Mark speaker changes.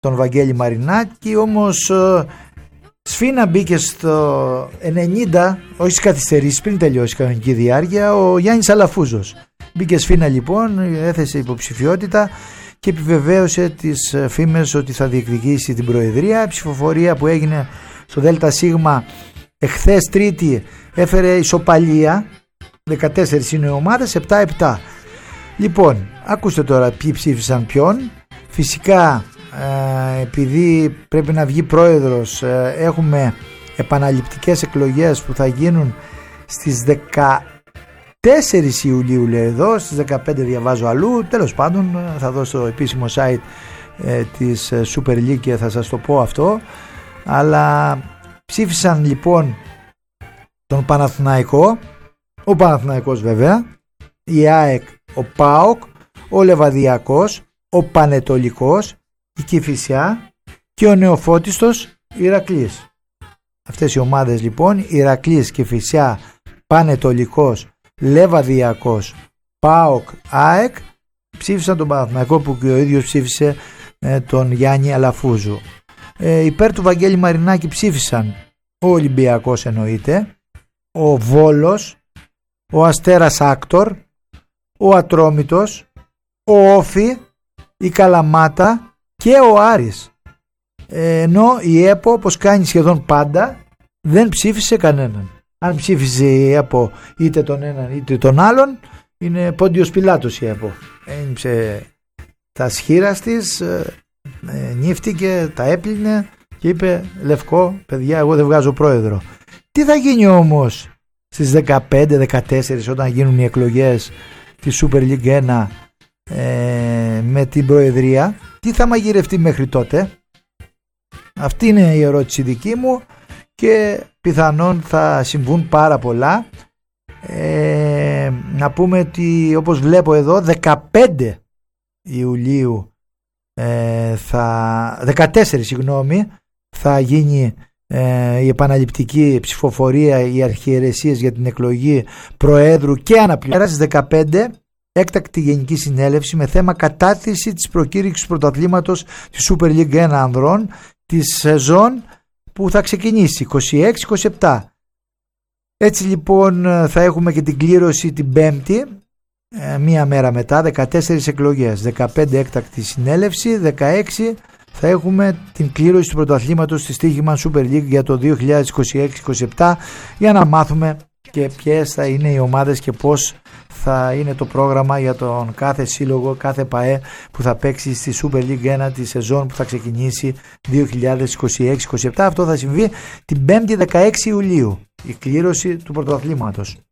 Speaker 1: τον Βαγγέλη Μαρινάκη, όμως σφίνα μπήκε στο 90, όχι στις καθυστερήσεις, πριν τελειώσει η κανονική διάρκεια, ο Γιάννης Αλαφούζος. Μπήκε σφίνα λοιπόν, έθεσε υποψηφιότητα και επιβεβαίωσε τις φήμες ότι θα διεκδικήσει την Προεδρία. Η ψηφοφορία που έγινε στο ΔΣ εχθές Τρίτη έφερε ισοπαλία, 14 είναι ομάδες, 7-7. Λοιπόν, ακούστε τώρα ποιοι ψήφισαν ποιον. Φυσικά επειδή πρέπει να βγει πρόεδρος, έχουμε επαναληπτικές εκλογές που θα γίνουν στις 14 Ιουλίου, λέει εδώ, στις 15 διαβάζω αλλού. Τέλος πάντων θα δω στο επίσημο site της Super League και θα σας το πω αυτό. Αλλά ψήφισαν λοιπόν τον Παναθηναϊκό, ο Παναθηναϊκός βέβαια, η ΑΕΚ, ο ΠΑΟΚ, ο Λεβαδιακός, ο Πανετολικός, η Κηφισιά και ο νεοφώτιστος Ηρακλής. Αυτές οι ομάδες λοιπόν, Ηρακλής, Κηφισιά, Πανετολικός, Λεβαδιακός, ΠΑΟΚ, ΑΕΚ, ψήφισαν τον Παναθηναϊκό που και ο ίδιος ψήφισε τον Γιάννη Αλαφούζου. Υπέρ του Βαγγέλη Μαρινάκη ψήφισαν ο Ολυμπιακός, εννοείται, ο Βόλος, ο Αστέρας Άκτορ, ο Ατρόμητος, ο Όφι, η Καλαμάτα και ο Άρης. Ενώ η ΕΠΟ, όπως κάνει σχεδόν πάντα, δεν ψήφισε κανέναν. Αν ψήφιζε η ΕΠΟ είτε τον έναν είτε τον άλλον, είναι Πόντιος Πιλάτος η ΕΠΟ. Ένιψε τα σχήρας της, νύφτηκε, τα έπλυνε και είπε λευκό, παιδιά, εγώ δεν βγάζω πρόεδρο. Τι θα γίνει όμως στις 15-14 όταν γίνουν οι εκλογές της Super League 1 με την Προεδρία? Τι θα μαγειρευτεί μέχρι τότε? Αυτή είναι η ερώτηση δική μου και πιθανόν θα συμβούν πάρα πολλά. Να πούμε ότι όπως βλέπω εδώ 15 Ιουλίου 14 θα γίνει η επαναληπτική ψηφοφορία, οι αρχιερεσίες για την εκλογή Προέδρου και αναπληρωτής. 15 έκτακτη γενική συνέλευση με θέμα κατάθεση της προκήρυξης πρωταθλήματος της Super League 1 ανδρών της σεζόν που θα ξεκινήσει 26-27. Έτσι λοιπόν θα έχουμε και την κλήρωση την Πέμπτη, μία μέρα μετά, 14 εκλογές, 15 έκτακτη συνέλευση, 16 θα έχουμε την κλήρωση του πρωταθλήματος της Στοίχημαν Super League για το 2026-27, για να μάθουμε και ποιες θα είναι οι ομάδες και πώς θα είναι το πρόγραμμα για τον κάθε σύλλογο, κάθε ΠΑΕ που θα παίξει στη Super League 1 τη σεζόν που θα ξεκινήσει 2026-27. Αυτό θα συμβεί την 5η 16 Ιουλίου, η κλήρωση του πρωταθλήματος.